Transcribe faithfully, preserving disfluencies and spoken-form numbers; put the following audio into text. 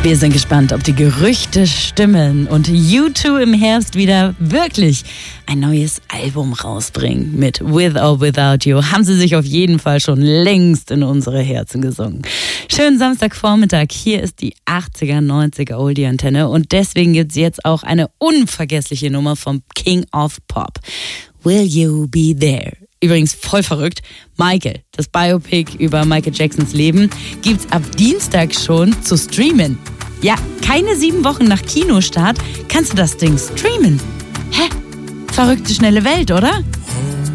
Wir sind gespannt, ob die Gerüchte stimmen und U zwei im Herbst wieder wirklich ein neues Album rausbringen. Mit With or Without You haben sie sich auf jeden Fall schon längst in unsere Herzen gesungen. Schönen Samstagvormittag, hier ist die achtziger, neunziger Oldie-Antenne und deswegen gibt es jetzt auch eine unvergessliche Nummer vom King of Pop. Will You Be There? Übrigens voll verrückt. Michael, das Biopic über Michael Jacksons Leben, gibt's ab Dienstag schon zu streamen. Ja, keine sieben Wochen nach Kinostart kannst du das Ding streamen. Hä? Verrückte schnelle Welt, oder?